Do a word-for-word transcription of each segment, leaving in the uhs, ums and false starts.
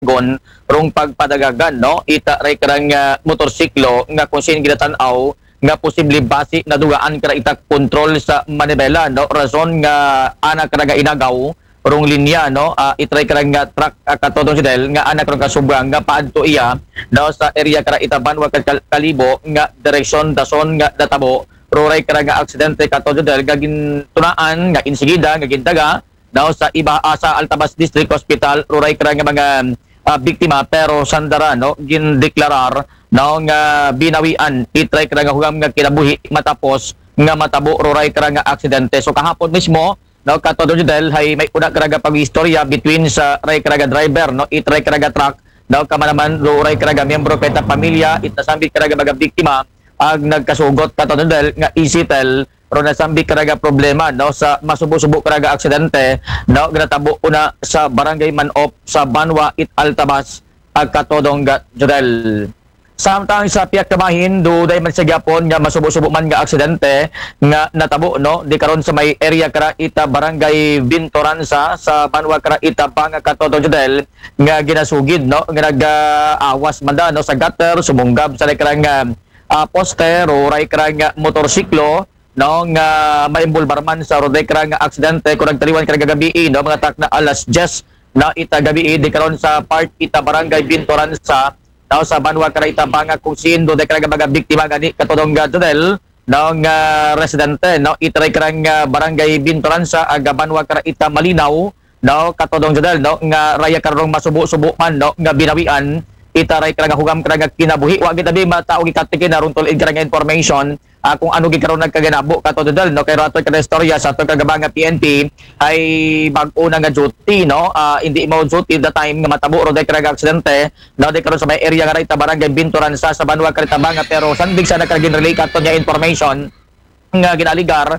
gon rong pagpadagagan no ita ray karang uh, motorsiklo nga kung sin ginatan-aw nga posible basi na dugaan kara ita kontrol sa manibela no rason nga anak kara inagaw rong linya no uh, itray karang uh, truck uh, katodong sidel nga anak rong kasubang nga paadto iya no sa area kara ita Banwa kal Kalibo nga direksyon dason nga databo roray kara nga aksidente katodong sidel gagin tunaan nga insigida nga gindaga daw sa iba uh, sa Altabas District Hospital roray kara nga mga uh, biktima pero sandara no gindeklarar no nga binawian itray kara nga hugam nga kinabuhi matapos nga matabo roray kara nga aksidente. So kahapon mismo no katodong sidel hay may una kara nga pag-istorya between sa ray kara nga driver no itray kara nga truck daw kama naman roray kara nga miyembro kay ta pamilya itasambi kara nga mga biktima ag nagkasugot katodong sidel nga isitel ro nasambi karaga problema no sa masubo-subo karaga aksidente no ginatabo una sa barangay Manop sa Banwa it Altabas ag katodong judel. Samtang sa piyak kamahin duday man sa gyapon nga masubo-subo man nga aksidente nga natabo no di karon sa may area kara ita barangay Bintoransa sa Banwa kara ita banga katodong judel nga ginasugid no nga nag-awas man da no sa gutter sumunggab sa kara nga uh, poste ro ray kara nga motorsiklo no nga maimbulbar man sa rodekra nga aksidente kung nagtaliwan ka gabi no mga tak na alas diyes na ita gabi di karon sa part ita barangay Bintoransa no sa Banwa kara ita banga kung sin do dekra mga biktima gani katodong gadel no nga residente no itray kara nga barangay Bintoransa aga Banwa kara ita Malinaw no katodong gadel no nga raya karong masubo-subo man no nga binawian itaray kara nga hugam kara nga kinabuhi wa gitabi matao gikatike na runtol kara nga information uh, kung ano gikaroon nagkaganabo katodal no kay rato kada istorya sa ato kagabanga P N P ay bag-o na nga duty no uh, hindi mo duty the time nga matabo ro day karaga aksidente no day karon sa may area nga ita barangay Bintoransa sa Banwa Karitabanga pero sandig sa nakagin relay kato nya information nga ginaligar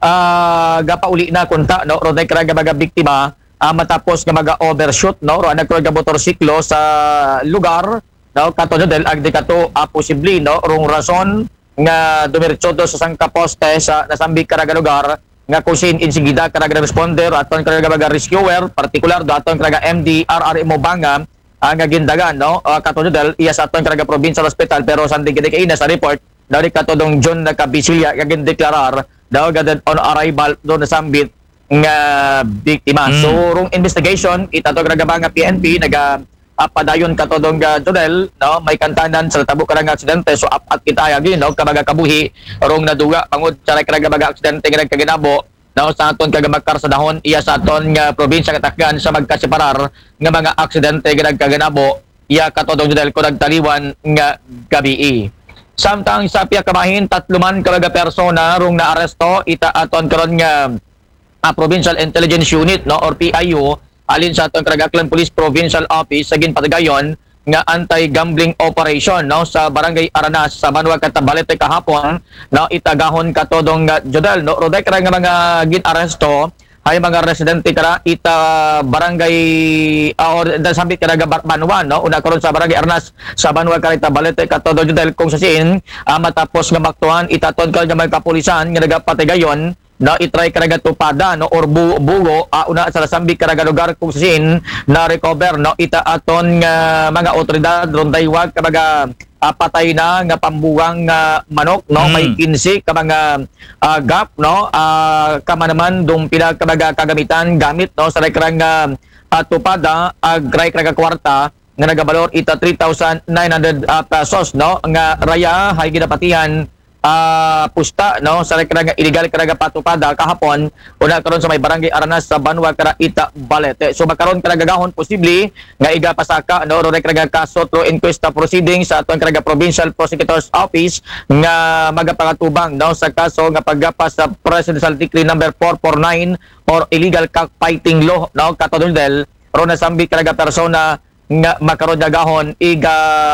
uh, gapauli na kunta no ro day karaga mga biktima uh, matapos nga maga-overshoot no ro nagkaroon nga motorsiklo sa lugar no katodal ag di kato uh, posible no rong rason nga dumiretso do sa sangka poste sa nasambi karaga lugar nga kusin insigida karaga responder aton karaga mga rescuer particular do aton karaga M D R R M Banga ang uh, gindagan no uh, katodal iya sa aton karaga provincial hospital pero sandig gid kay na sa report daw katodong John nakabisilya nga gindeklarar daw gadad on arrival do nasambit nga biktima. Mm. So rong investigation ita to karaga mga P N P naga Uh, padayon katodong uh, Jodel no may kantanan sa tabo karang aksidente so up at kita agi no kabaga kabuhi rong naduga pangud sa karaga baga aksidente nga nagkaginabo no sa aton kagamakar sa dahon iya sa aton nga probinsya katakgan sa magkasiparar nga mga aksidente nga nagkaginabo iya katodong Jodel ko nagtaliwan nga gabi. Samtang sa piya kamahin tatlo man kabaga persona rong naaresto ita aton karon nga uh, Provincial Intelligence Unit no or P I U alin sa atong Karagaklan Police Provincial Office sa Ginpatagayon nga anti-gambling operation no sa Barangay Aranas sa Banwa Katabalete kahapon no itagahon katodong uh, Jodel no roday kara nga mga ginaresto ay mga residente kara ita barangay uh, or sambit kara Banwa no una karon sa Barangay Aranas sa Banwa Katabalete katodong Jodel kung sa siin uh, matapos nga maktuhan itaton kal nga mga kapulisan nga nagapatigayon no itry karaga tupada no or bu bugo uh, una sa lasambik karaga lugar kung sin na recover no ita aton nga mga otoridad ron daywag karaga uh, patay na nga pambuwang uh, manok no mm. may kinsi ka mga uh, gap no uh, kama naman dong pila karaga kagamitan gamit no sa karaga uh, tupada ag uh, karaga kwarta nga nagabalor ita three thousand nine hundred uh, pesos no nga raya hay ginapatihan Uh, pusta no sa karaga illegal karaga patupada kahapon una karon sa may Barangay Aranas sa Banwa kara ita Balete. So magkaron karaga gahon posible nga iga pasaka no ro karaga kaso through inquest proceedings sa aton karaga Provincial Prosecutor's Office nga magapangatubang no sa kaso nga paggapas sa Presidential Decree number four forty-nine or illegal cockfighting law no katodel ro nasambi karaga persona nga makaron gahon iga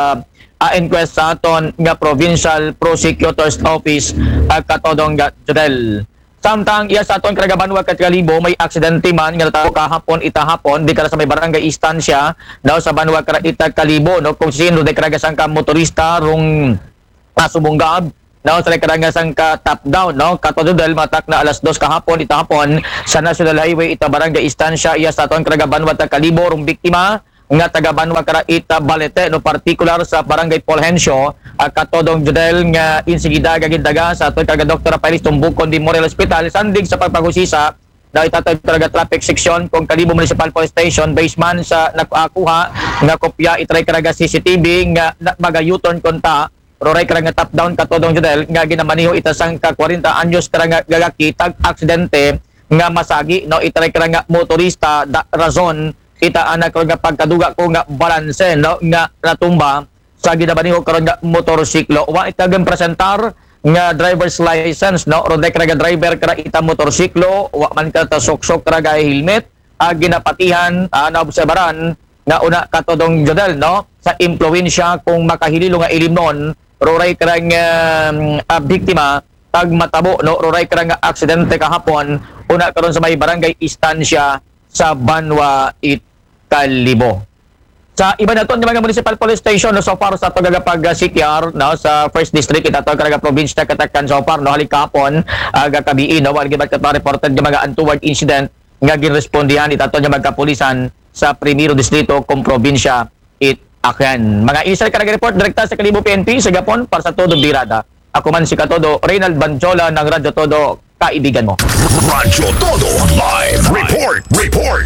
a inquest sa aton nga Provincial Prosecutor's Office uh, katodong Jodel. Samtang iya sa aton karaga Banwa Kalibo may aksidente man nga natao kahapon itahapon di kara sa may barangay Istansya daw sa Banwa kara ita Kalibo no kung sino de karaga sangka motorista rong nasubunggab no sa karaga sangka top down no katodel matak na alas dos kahapon itahapon sa National Highway ita barangay Istansya iya sa aton karaga Banwa Kalibo rong biktima nga taga Banwa Karaita Balete no particular sa barangay Polhencio uh, katodong judel nga insigida gagindaga sa ato kaga Doktor Rafael Tumbukon di Moral Hospital sandig sa pagpagusisa na itatag talaga traffic section kung Kalibo Municipal Police Station based man sa nakuha nga kopya itry karaga C C T V nga maga U-turn konta roray karang top down katodong judel nga ginamaniho itasang ka forty anyos karang gagaki tag aksidente nga masagi no itry karang motorista da, razon ita anak ko nga pagkaduga ko nga balanse no nga natumba sa ginamaniho karon nga motorsiklo wa itagang presentar nga driver's license no roday karang driver kara ita motorsiklo wa man ka ta sok-sok kara helmet uh, ginapatihan uh, na obserbaran nga una katodong judel no sa impluwensya kung makahililo nga ilimnon roray karang uh, uh, biktima tag matabo no roray karang aksidente kahapon una karon sa may barangay Istansya sa Banwa it Kalibo. Sa iba na to ng mga municipal police station no, so far sa to gagapag uh, C T R no sa first district ita to karaga province na katakan so far no halikapon uh, gakabiin no wala gibat ka reported nga mga untoward incident nga ginrespondihan ita to nga magkapulisan sa primero distrito kung probinsya it Akyan. Mga isa karaga report direkta sa Kalibo P N P sa Gapon para sa Todo Birada. Ako man si Katodo Reynald Banjola ng Radyo Todo, kaibigan mo. Radyo Todo live report report.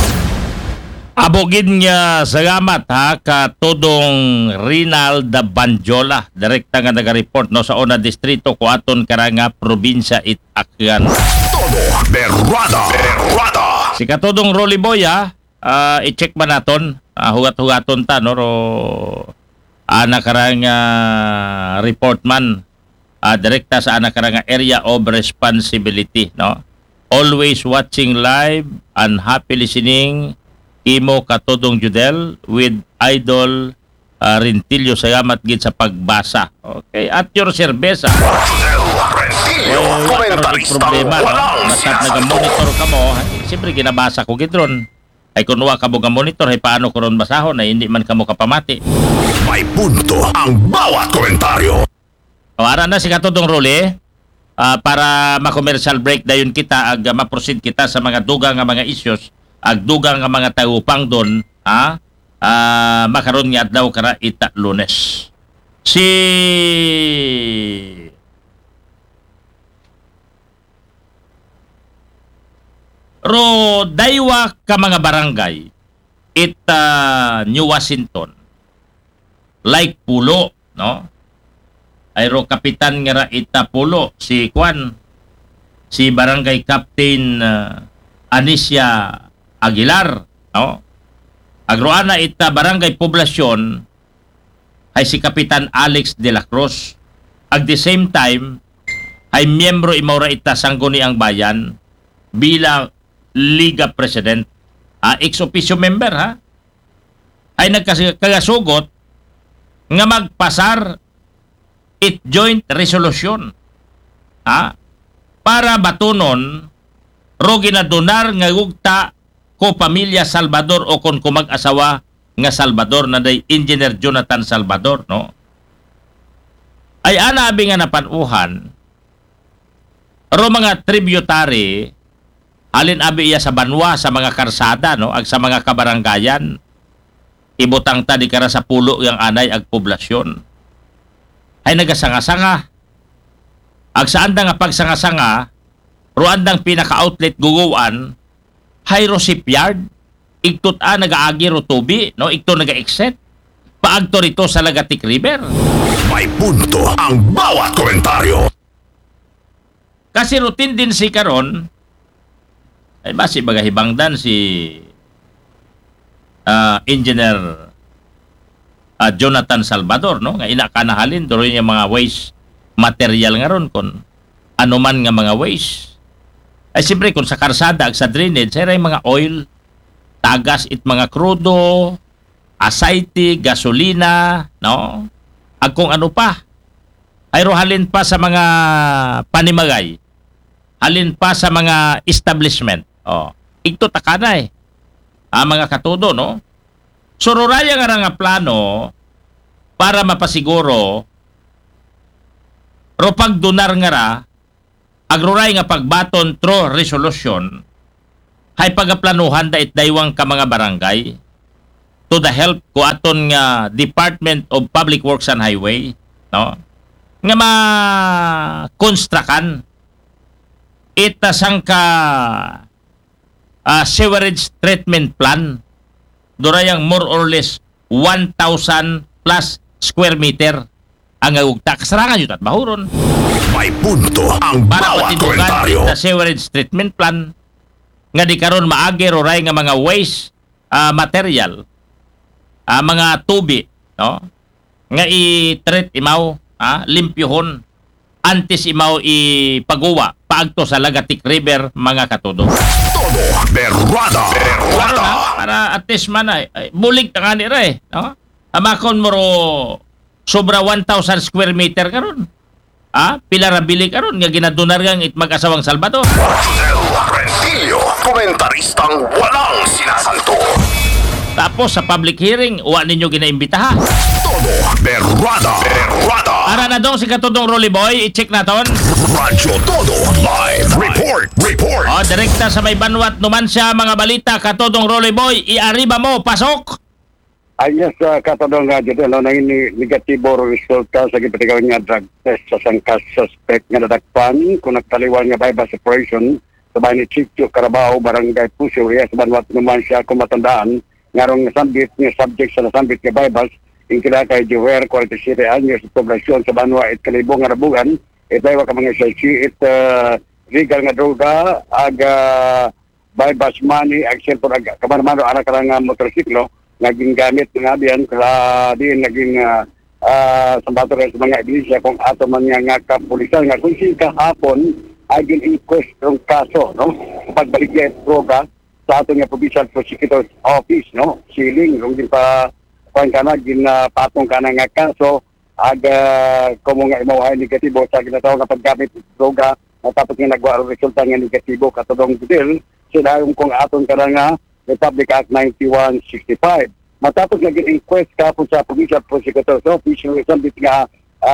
Abogin niya salamat ha katodong Rinald Banjola direkta nga naga-report no sa una distrito ko aton karanga probinsya it Akyan. Todo Berrada Berrada. Si katodong Rolly Boy ha uh, i-check ba naton uh, hugat-hugaton ta no ro ana karanga report man uh, direkta sa ana karanga area of responsibility no. Always watching live and happy listening imo katodong judel with idol uh, Rentilio salamat gid sa pagbasa. Okay, at your service. Rentilio, komentarista problema no? walang Basta naga-monitor ka mo, siyempre ginabasa ko gid ron. Ay kunwa ka mo ga-monitor, ay paano ko ron basahon ay hindi man ka mo kapamati. May punto ang bawat komentaryo. Awara na si katodong Rolly uh, para ma-commercial break dayon kita ag uh, ma-proceed kita sa mga dugang nga mga issues agdugang nga mga taupang doon ha uh, makaroon nga daw kara ita Lunes si ro daywa ka mga barangay ita New Washington like Pulo no ay ro kapitan nga ra ita Pulo si Kwan si barangay captain uh, Anicia Aguilar, no? Agroana ita barangay poblasyon ay si Kapitan Alex de la Cruz. At the same time, ay miyembro imaura ita Sangguniang Bayan bilang Liga President. Ah, ex-officio member, ha? Ay nagkagasugot nga magpasar it joint resolution. Ha? Para batunon ro ginadonar nga gugta ko pamilya Salvador o kon kumag-asawa nga Salvador na day Engineer Jonathan Salvador no ay ana abi nga napanuhan ro mga tributary alin abi iya sa banwa sa mga karsada no ag sa mga kabarangayan ibutang ta di kara sa pulo yang anay ag poblasyon ay nagasanga-sanga ag sa anda nga pagsanga-sanga ro andang pinaka-outlet guguan Hayro Shipyard, igtot a nagaagi ro tubi, no? Igto naga-exit. Paagto rito sa Lagatik River. May punto ang bawat komentaryo. Kasi routine din si karon ay basi bagahibangdan si uh, Engineer uh, Jonathan Salvador, no? Nga ina kanahalin duro yung mga waste material nga ron kon ano man nga mga waste. Ay siyempre kung sa karsada ag sa drainage ay mga oil, tagas it mga krudo, asayte, gasolina, no? Ag kung ano pa. Ay halin pa sa mga panimagay. Halin pa sa mga establishment. Oh, igto takanay. Ah, mga katudo, no? So ruraya nga nga plano para mapasiguro ro pagdunar nga ra agroray nga pagbaton tro resolution hay pagaplanuhan da it daywang ka mga barangay to the help ko aton nga Department of Public Works and Highway, no? Nga ma-construction ita sangka uh, sewerage treatment plan durayang more or less one thousand plus square meter ang agugta. Kasarangan yun at mahuron. May punto ang Para bawat patidugan komentaryo. ita sewerage treatment plan nga di karon maagi roray nga mga waste ah, material, ah, mga tubi, no? Nga i-treat imaw, ah, limpyuhon antes imaw ipaguwa paagto sa Lagatik River mga katudo. Todo berrada. Klaro Berrada. na, para at least man ay, ay bulig ta nga ni re, no? Amakon mo ro sobra one thousand square meter karon. Ah, pila ra bili karon nga ginadonar gang it mag-asawang Salvador. Rodel Rentillo, komentaristang walang sinasanto. Tapos sa public hearing, wa ninyo ginaimbitaha. Todo berrada. Berrada. Ara na dong si Katudong Rolly Boy, i-check naton. Radyo Todo live. Report. Report. O, direkta sa may banwat numan siya mga balita, Katudong Rolly Boy, i-arriba mo, pasok! Ayos sa katodong nga dito, no, na ini negatibo resulta sa gipatigaw nga drug test sa sangka suspect nga nadagpan kung nagtaliwan nga bypass operation sa bahay ni Chicho Carabao, Barangay Pusyo, iya sa banwat naman siya kung matandaan nga rong nasambit nga subject sa nasambit nga bypass yung kila kay Jower, forty-seven anyos sa poblasyon sa banwa it kalibong nga rabugan itay wa ka mga sasi it uh, legal nga droga aga bypass money ag cellphone aga kaman-mano ana ka nga motorsiklo naging gamit nga diyan kaya din naging uh, uh, sambato rin sa mga iglesia kung ato man nga nga kapulisan nga kung si kahapon ay gin-inquest yung kaso, no? Pagbalik niya droga sa ato nga provincial prosecutor's office, no? Siling, kung din pa kung ka na, ginapatong ka na nga kaso aga kung nga imawahay negatibo sa ginataw nga paggamit ng droga natapos nga nagwa resulta nga negatibo katulong bill sila yung kung aton ka na nga Republic Act ninety-one sixty-five. Matapos naging inquest kapon sa Provincial Prosecutor's Office yung isang bit nga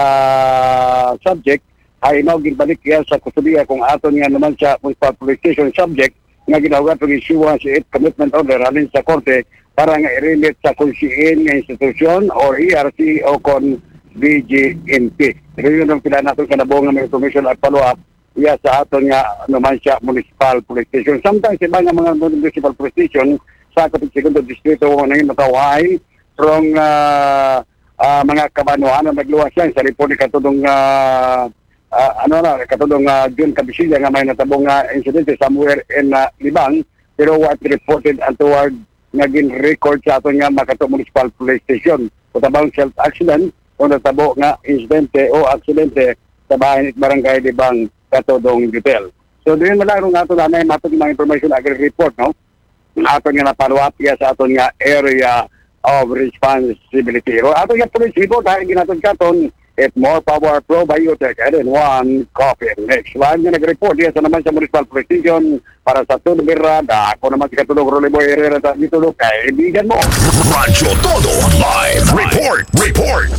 uh, subject ay imaw ginbalik yan sa kustudiya kung aton nga naman sa municipal police station subject nga ginawa itong isuwa sa it commitment order halin sa korte para nga i-relate sa kunsiin nga institusyon or E R C o kon B G M P. Pero yun ang pila natin kanabong nga may information at follow-up iya sa aton nga naman siya municipal police station. Sometimes iba nga mga municipal police station sa kapit segundo distrito nga nangin mataway from uh, uh, mga kabanuan na nagluwas yan sa report ni katudong uh, uh, ano na katudong uh, June Cabisilla nga may natabong uh, incident somewhere in uh, Libang pero what reported toward naging record sa aton nga Makato Municipal Police Station. Kutabang self-accident o natabo nga insidente o aksidente sa bahay ni Barangay Libang katodong detail. So doon malaro nga ito na may matong mga information agri report, no? Aton nga napaluap sa aton nga area of responsibility. O aton nga police report, dahil ginatod katon, it more power probiotic and in one coffee. Next one nga nag-report yan sa naman sa municipal police station para sa Tulo Birada. Ako naman si Katulong Rolly Boy Herrera sa dito, kaibigan mo. Radyo Todo live. Report. Report.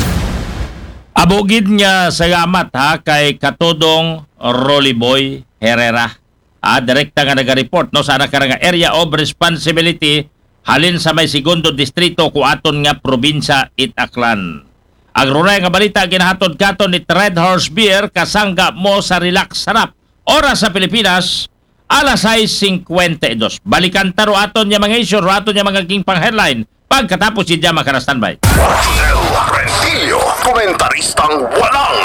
Abogid niya salamat ha kay Katodong Rolly Boy Herrera. Ah, direkta nga naga-report no sa ka nga area of responsibility halin sa may segundo distrito ku aton nga probinsya It-Aklan. Ang runay nga balita ginahatod katon ni Red Horse Beer kasangga mo sa Relax Sarap. Oras sa Pilipinas alas sais fifty-two. Balikan taro aton nga mga issue, aton nga mga king pang headline pagkatapos si Jama ka na standby. Rodel Rentillo, komentaristang walang